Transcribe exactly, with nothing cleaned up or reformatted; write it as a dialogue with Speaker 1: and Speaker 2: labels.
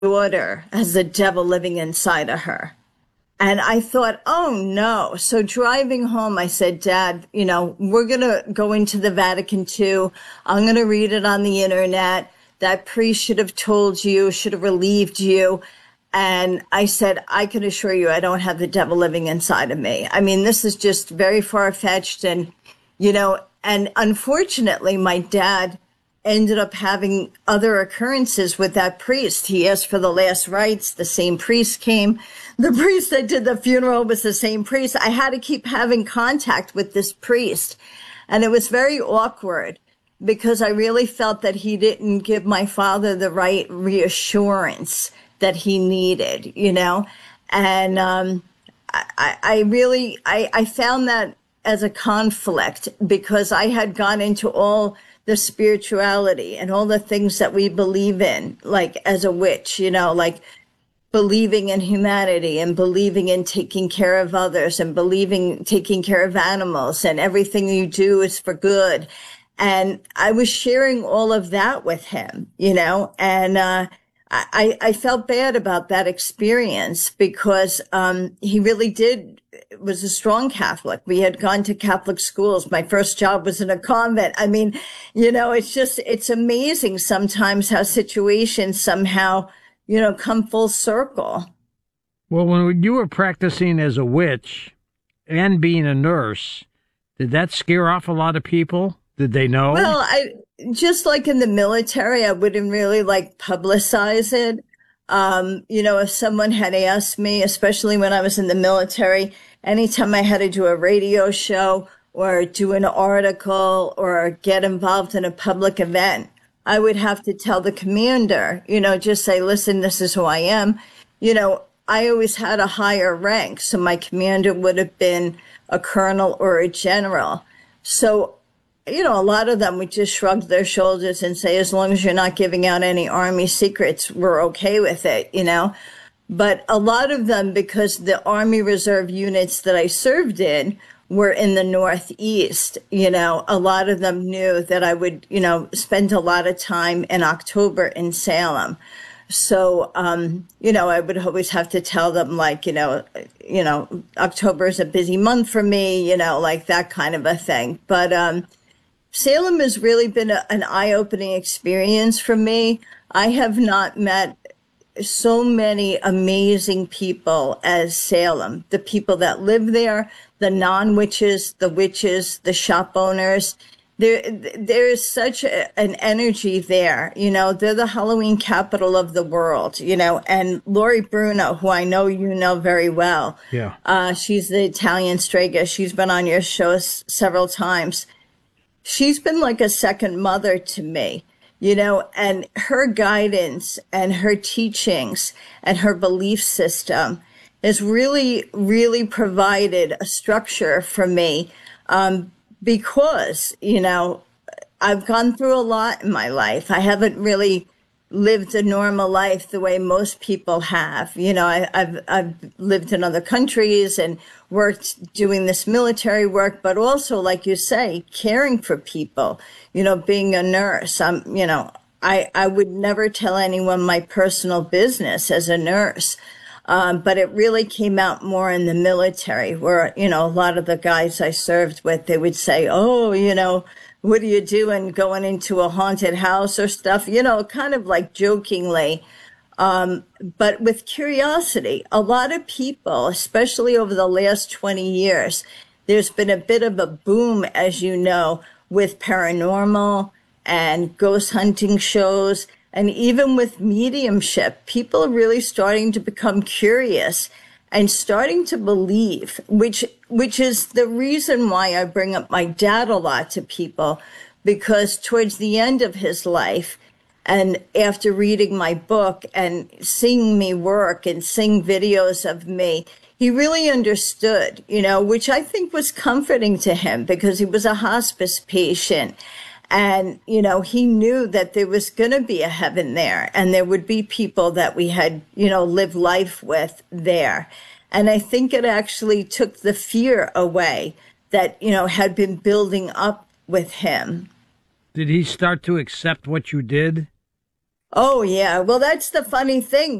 Speaker 1: daughter has the devil living inside of her. And I thought, oh no. So driving home, I said, Dad, you know, we're going to go into the Vatican too. I'm going to read it on the internet. That priest should have told you, should have relieved you. And I said, I can assure you, I don't have the devil living inside of me. I mean, this is just very far-fetched. And, you know, and unfortunately, my dad ended up having other occurrences with that priest. He asked for the last rites. The same priest came. The priest that did the funeral was the same priest. I had to keep having contact with this priest. And it was very awkward because I really felt that he didn't give my father the right reassurance that he needed, you know? And um, I, I really, I, I found that as a conflict because I had gone into all the spirituality and all the things that we believe in, like as a witch, you know, like believing in humanity and believing in taking care of others and believing taking care of animals and everything you do is for good. And I was sharing all of that with him, you know, and uh, I, I felt bad about that experience because um, he really did, was a strong Catholic. We had gone to Catholic schools. My first job was in a convent. I mean, you know, it's just, it's amazing sometimes how situations somehow, you know, come full circle.
Speaker 2: Well, when you were practicing as a witch and being a nurse, did that scare off a lot of people? Did they know?
Speaker 1: Well, I just like in the military, I wouldn't really like publicize it. Um, you know, if someone had asked me, especially when I was in the military, anytime I had to do a radio show or do an article or get involved in a public event, I would have to tell the commander, you know, just say, listen, this is who I am. You know, I always had a higher rank, so my commander would have been a colonel or a general. So, you know, a lot of them would just shrug their shoulders and say, as long as you're not giving out any Army secrets, we're okay with it, you know. But a lot of them, because the Army Reserve units that I served in were in the Northeast, you know, a lot of them knew that I would, you know, spend a lot of time in October in Salem. So, um, you know, I would always have to tell them, like, you know, you know, October is a busy month for me, you know, like that kind of a thing. But um, Salem has really been a, an eye-opening experience for me. I have not met so many amazing people as Salem, the people that live there, the non-witches, the witches, the shop owners. There, there is such a, an energy there. You know, they're the Halloween capital of the world, you know, and Lori Bruno, who I know you know very well.
Speaker 2: Yeah.
Speaker 1: Uh, she's the Italian Strega. She's been on your show s- several times. She's been like a second mother to me, you know, and her guidance and her teachings and her belief system has really, really provided a structure for me. Um, because, you know, I've gone through a lot in my life. I haven't really lived a normal life the way most people have. You know, I, I've, I've lived in other countries and worked doing this military work, but also, like you say, caring for people, you know, being a nurse. I'm, you know, I, I would never tell anyone my personal business as a nurse. Um, but it really came out more in the military where, you know, a lot of the guys I served with, they would say, oh, you know, what are you doing going into a haunted house or stuff, you know, kind of like jokingly. Um, but with curiosity, a lot of people, especially over the last twenty years, there's been a bit of a boom, as you know, with paranormal and ghost hunting shows. And even with mediumship, people are really starting to become curious and starting to believe, which which is the reason why I bring up my dad a lot to people, because towards the end of his life, and after reading my book and seeing me work and seeing videos of me, he really understood, you know, which I think was comforting to him because he was a hospice patient. And, you know, he knew that there was going to be a heaven there and there would be people that we had, you know, lived life with there. And I think it actually took the fear away that, you know, had been building up with him.
Speaker 2: Did he start to accept what you did?
Speaker 1: Oh, yeah. Well, that's the funny thing.